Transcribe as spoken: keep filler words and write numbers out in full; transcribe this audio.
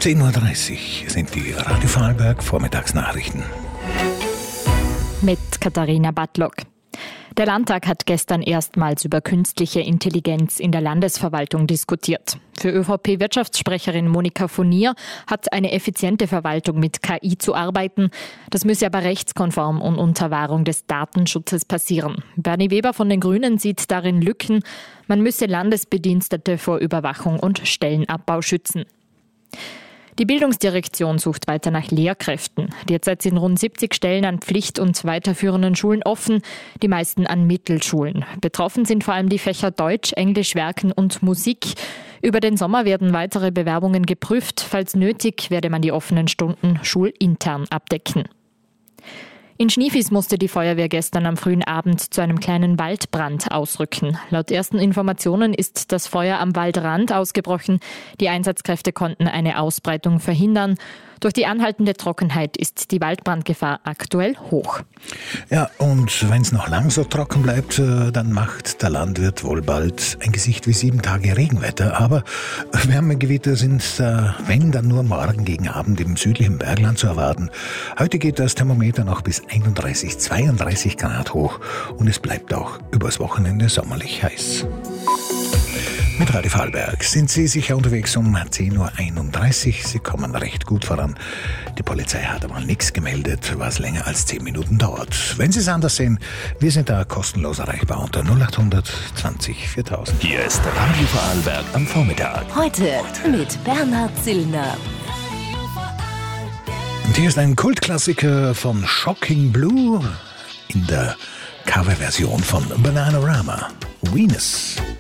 zehn Uhr dreißig sind die Radio Vorarlberg Vormittagsnachrichten. Mit Katharina Badlock. Der Landtag hat gestern erstmals über künstliche Intelligenz in der Landesverwaltung diskutiert. Für ÖVP-Wirtschaftssprecherin Monika Furnier hat eine effiziente Verwaltung mit K I zu arbeiten. Das müsse aber rechtskonform und unter Wahrung des Datenschutzes passieren. Bernie Weber von den Grünen sieht darin Lücken. Man müsse Landesbedienstete vor Überwachung und Stellenabbau schützen. Die Bildungsdirektion sucht weiter nach Lehrkräften. Derzeit sind rund siebzig Stellen an Pflicht- und weiterführenden Schulen offen, die meisten an Mittelschulen. Betroffen sind vor allem die Fächer Deutsch, Englisch, Werken und Musik. Über den Sommer werden weitere Bewerbungen geprüft. Falls nötig, werde man die offenen Stunden schulintern abdecken. In Schniefis musste die Feuerwehr gestern am frühen Abend zu einem kleinen Waldbrand ausrücken. Laut ersten Informationen ist das Feuer am Waldrand ausgebrochen. Die Einsatzkräfte konnten eine Ausbreitung verhindern. Durch die anhaltende Trockenheit ist die Waldbrandgefahr aktuell hoch. Ja, und wenn es noch lang so trocken bleibt, dann macht der Landwirt wohl bald ein Gesicht wie sieben Tage Regenwetter. Aber Wärmegewitter sind, wenn dann nur morgen gegen Abend im südlichen Bergland zu erwarten. Heute geht das Thermometer noch bis einunddreißig, zweiunddreißig Grad hoch und es bleibt auch übers Wochenende sommerlich heiß. Mit Radio Vorarlberg sind Sie sicher unterwegs um zehn Uhr einunddreißig. Sie kommen recht gut voran. Die Polizei hat aber nichts gemeldet, was länger als zehn Minuten dauert. Wenn Sie es anders sehen, wir sind da kostenlos erreichbar unter null acht hundert zwanzig viertausend. Hier ist Radio Vorarlberg am Vormittag. Heute mit Bernhard Zillner. Und hier ist ein Kultklassiker von Shocking Blue in der Coverversion von Bananarama. Venus.